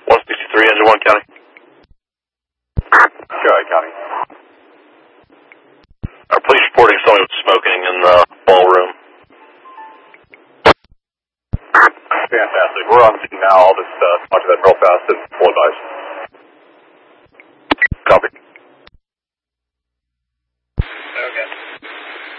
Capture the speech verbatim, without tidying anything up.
one sixty-three, engine one, County. Sure, County. Our police reporting someone was smoking in the ballroom. Fantastic. We're on scene now. I'll just uh, talk to that real fast and full advice.